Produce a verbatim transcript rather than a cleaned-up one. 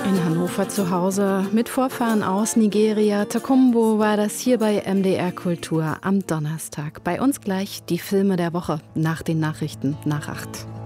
In Hannover zu Hause, mit Vorfahren aus Nigeria. Tokumbo war das hier bei M D R Kultur am Donnerstag. Bei uns gleich die Filme der Woche nach den Nachrichten nach acht.